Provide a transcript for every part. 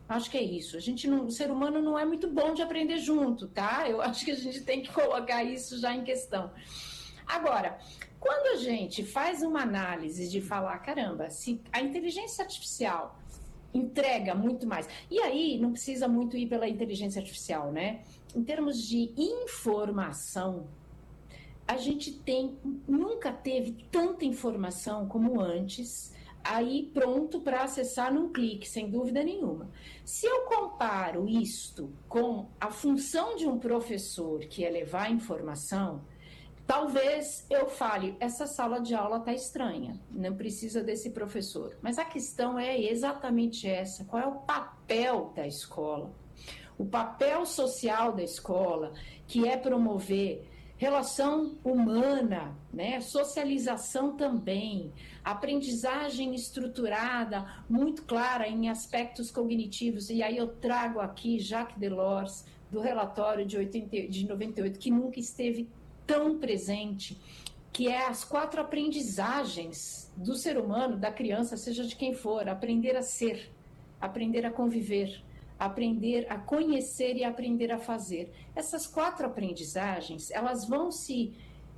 Acho que é isso. A gente não, o ser humano não é muito bom de aprender junto, tá? Eu acho que a gente tem que colocar isso já em questão. Agora, quando a gente faz uma análise de falar, caramba, se a inteligência artificial entrega muito mais. E aí não precisa muito ir pela inteligência artificial, né? Em termos de informação, a gente nunca teve tanta informação como antes, aí pronto para acessar num clique, sem dúvida nenhuma. Se eu comparo isto com a função de um professor, que é levar informação, talvez eu fale, essa sala de aula está estranha, não precisa desse professor. Mas a questão é exatamente essa, qual é o papel da escola? O papel social da escola, que é promover relação humana, né? Socialização também, aprendizagem estruturada, muito clara em aspectos cognitivos, e aí eu trago aqui Jacques Delors, do relatório de 98, que nunca esteve tão presente, que é as 4 aprendizagens do ser humano, da criança, seja de quem for: aprender a ser, aprender a conviver, aprender a conhecer e aprender a fazer. Essas 4 aprendizagens, elas vão se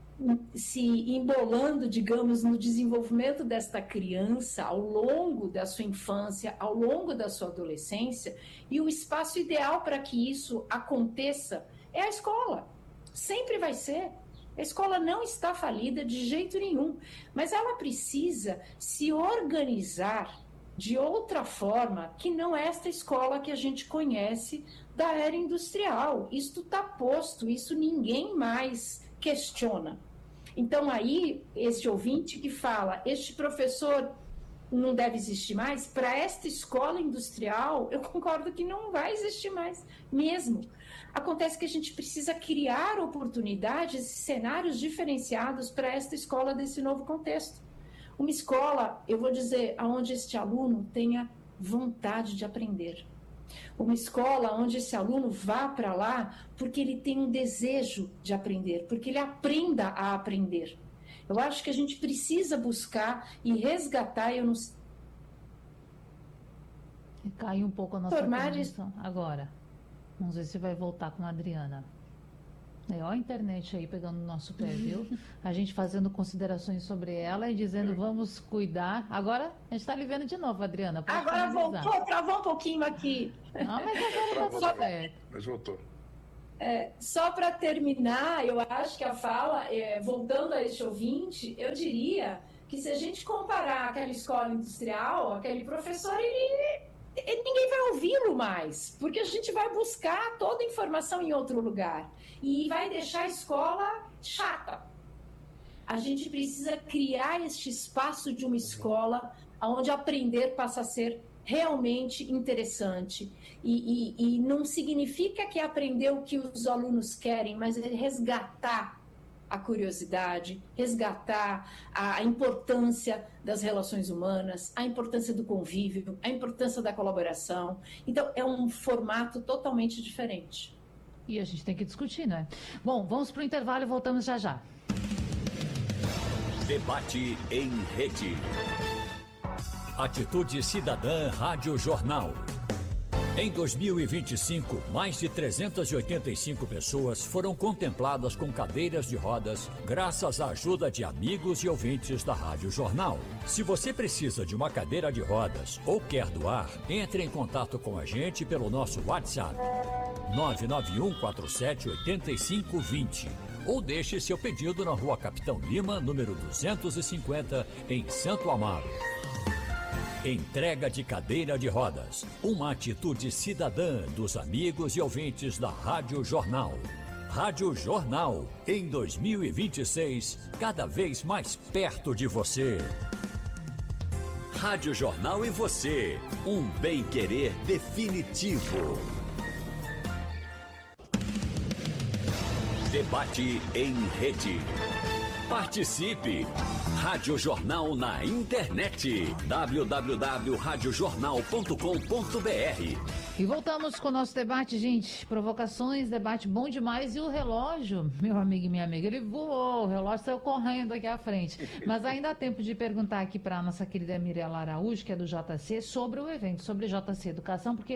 embolando, digamos, no desenvolvimento desta criança ao longo da sua infância, ao longo da sua adolescência, e o espaço ideal para que isso aconteça é a escola. Sempre vai ser. A escola não está falida de jeito nenhum, mas ela precisa se organizar de outra forma que não esta escola que a gente conhece da era industrial. Isto está posto, isso ninguém mais questiona. Então aí, este ouvinte que fala, este professor não deve existir mais, para esta escola industrial, eu concordo que não vai existir mais mesmo. Acontece que a gente precisa criar oportunidades e cenários diferenciados para esta escola desse novo contexto. Uma escola, eu vou dizer, onde este aluno tenha vontade de aprender. Uma escola onde esse aluno vá para lá porque ele tem um desejo de aprender, porque ele aprenda a aprender. Eu acho que a gente precisa buscar e resgatar, eu não sei. Caiu um pouco a nossa comunicação agora. Vamos ver se vai voltar com a Adriana. Olha a internet aí pegando o nosso pé, viu? A gente fazendo considerações sobre ela e dizendo vamos cuidar. Agora a gente está lhe vendo de novo, Adriana. Agora voltou, travou um pouquinho aqui. Não, mas agora está tudo certo. Mas voltou. Só para terminar, eu acho que a fala, voltando a este ouvinte, eu diria que se a gente comparar aquela escola industrial, aquele professor, ninguém vai ouvi-lo mais, porque a gente vai buscar toda a informação em outro lugar e vai deixar a escola chata. A gente precisa criar este espaço de uma escola onde aprender passa a ser realmente interessante e não significa que é aprender o que os alunos querem, mas é resgatar a curiosidade, resgatar a importância das relações humanas, a importância do convívio, a importância da colaboração. Então, é um formato totalmente diferente. E a gente tem que discutir, né? Bom, vamos para o intervalo e voltamos já já. Debate em rede. Atitude Cidadã Rádio Jornal. Em 2025, mais de 385 pessoas foram contempladas com cadeiras de rodas graças à ajuda de amigos e ouvintes da Rádio Jornal. Se você precisa de uma cadeira de rodas ou quer doar, entre em contato com a gente pelo nosso WhatsApp 991478520 ou deixe seu pedido na Rua Capitão Lima, número 250, em Santo Amaro. Entrega de cadeira de rodas. Uma atitude cidadã dos amigos e ouvintes da Rádio Jornal. Rádio Jornal, em 2026, cada vez mais perto de você. Rádio Jornal e você. Um bem-querer definitivo. Debate em rede. Participe! Rádio Jornal na internet. www.radiojornal.com.br. E voltamos com o nosso debate, gente. Provocações, debate bom demais. E o relógio, meu amigo e minha amiga, ele voou. O relógio saiu correndo aqui à frente. Mas ainda há tempo de perguntar aqui para a nossa querida Mirela Araújo, que é do JC, sobre o evento, sobre JC Educação, porque